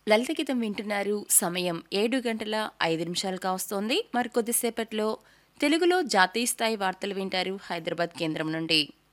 లలిత గీతం వింటున్నారు. సమయం 7:05 కావస్తోంది. మరి కొద్దిసేపట్లో తెలుగులో జాతీయ స్థాయి వార్తలు వింటారు హైదరాబాద్ కేంద్రం నుండి.